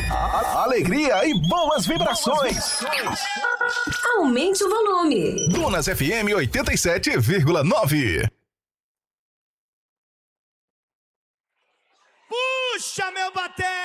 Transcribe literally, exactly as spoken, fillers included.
A- alegria e boas vibrações. Aumente o volume. Dunas F M oitenta e sete vírgula nove. Puxa, meu bater!